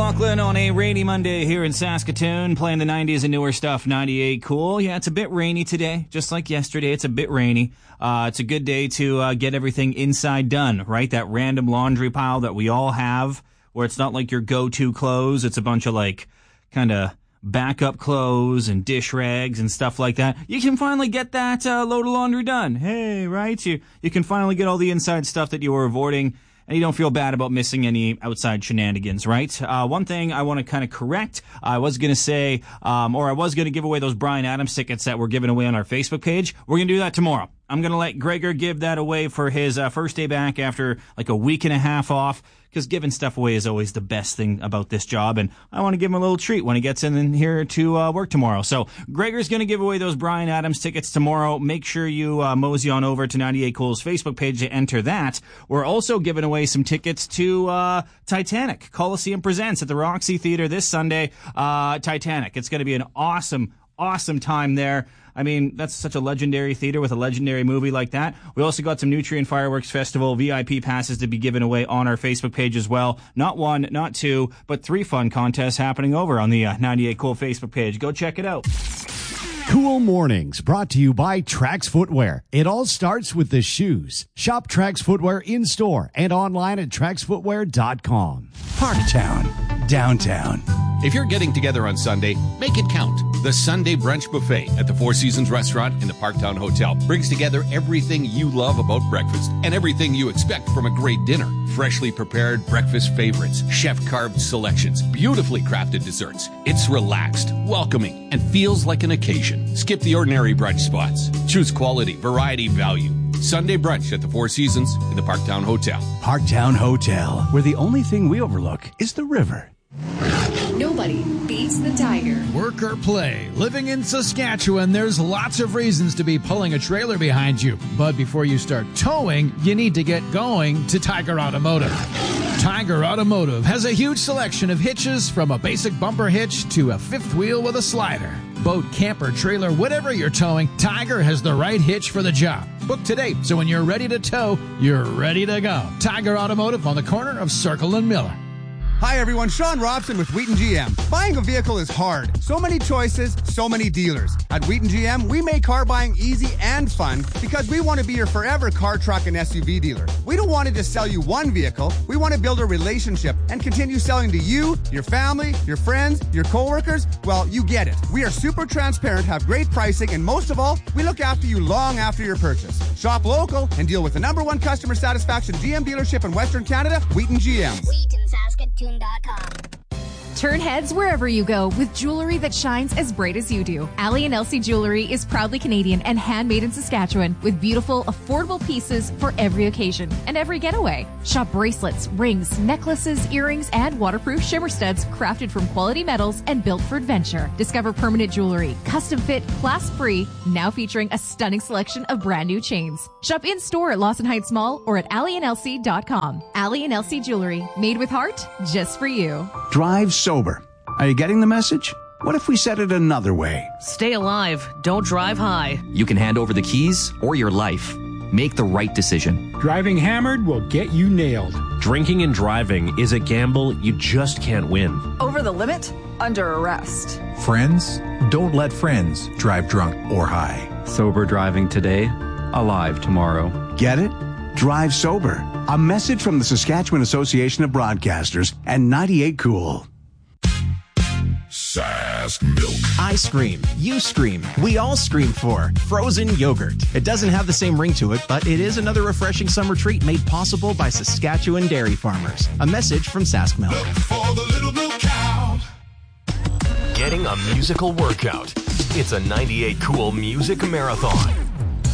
McLaughlin on a rainy Monday here in Saskatoon, playing the 90s and newer stuff, 98 Cool. Yeah, it's a bit rainy today, just like yesterday. It's a bit rainy. It's a good day to get everything inside done, right? That random laundry pile that we all have, where it's not like your go-to clothes. It's a bunch of like kind of backup clothes and dish rags and stuff like that. You can finally get that load of laundry done. Hey, right? You can finally get all the inside stuff that you were avoiding, and you don't feel bad about missing any outside shenanigans, right? One thing I want to kind of correct, I was going to say, or I was going to give away those Bryan Adams tickets that were given away on our Facebook page. We're going to do that tomorrow. I'm going to let Gregor give that away for his first day back after like a week and a half off, because giving stuff away is always the best thing about this job, and I want to give him a little treat when he gets in here to work tomorrow. So Gregor's going to give away those Bryan Adams tickets tomorrow. Make sure you mosey on over to 98 Cool's Facebook page to enter that. We're also giving away some tickets to Titanic. Coliseum Presents at the Roxy Theater this Sunday. Titanic. It's going to be an awesome time there. I mean, that's such a legendary theater with a legendary movie like that. We also got some Nutrient Fireworks Festival VIP passes to be given away on our Facebook page as well. Not one, not two, but 3 fun contests happening over on the 98 Cool Facebook page. Go check it out. Cool Mornings, brought to you by Trax Footwear. It all starts with the shoes. Shop Trax Footwear in-store and online at TraxFootwear.com. Parktown, downtown. If you're getting together on Sunday, make it count. The Sunday Brunch Buffet at the Four Seasons Restaurant in the Parktown Hotel brings together everything you love about breakfast and everything you expect from a great dinner. Freshly prepared breakfast favorites, chef-carved selections, beautifully crafted desserts. It's relaxed, welcoming, and feels like an occasion. Skip the ordinary brunch spots. Choose quality, variety, value. Sunday brunch at the Four Seasons in the Parktown Hotel. Parktown Hotel, where the only thing we overlook is the river. Nobody beats the Tiger. Work or play. Living in Saskatchewan, there's lots of reasons to be pulling a trailer behind you. But before you start towing, you need to get going to Tiger Automotive. Tiger Automotive has a huge selection of hitches, from a basic bumper hitch to a fifth wheel with a slider. Boat, camper, trailer, whatever you're towing, Tiger has the right hitch for the job. Book today, so when you're ready to tow, you're ready to go. Tiger Automotive on the corner of Circle and Miller. Hi everyone, Sean Robson with Wheaton GM. Buying a vehicle is hard. So many choices, so many dealers. At Wheaton GM, we make car buying easy and fun because we want to be your forever car, truck, and SUV dealer. We don't want to just sell you one vehicle. We want to build a relationship and continue selling to you, your family, your friends, your coworkers. Well, you get it. We are super transparent, have great pricing, and most of all, we look after you long after your purchase. Shop local and deal with the #1 customer satisfaction GM dealership in Western Canada, Wheaton GM. WheatonSaskatoon.com. Turn heads wherever you go with jewelry that shines as bright as you do. Ali and Elsie Jewelry is proudly Canadian and handmade in Saskatchewan with beautiful, affordable pieces for every occasion and every getaway. Shop bracelets, rings, necklaces, earrings, and waterproof shimmer studs crafted from quality metals and built for adventure. Discover permanent jewelry, custom fit, class-free, now featuring a stunning selection of brand new chains. Shop in-store at Lawson Heights Mall or at aliandelsie.com. Ali and Elsie Jewelry, made with heart, just for you. Drive sober. Are you getting the message? What if we said it another way? Stay alive. Don't drive high. You can hand over the keys or your life. Make the right decision. Driving hammered will get you nailed. Drinking and driving is a gamble you just can't win. Over the limit? Under arrest. Friends? Don't let friends drive drunk or high. Sober driving today, alive tomorrow. Get it? Drive sober. A message from the Saskatchewan Association of Broadcasters and 98 Cool. Sask Milk. I scream. You scream. We all scream for frozen yogurt. It doesn't have the same ring to it, but it is another refreshing summer treat made possible by Saskatchewan dairy farmers. A message from Sask Milk. Milk for the little milk cow. Getting a musical workout. It's a 98 Cool Music Marathon.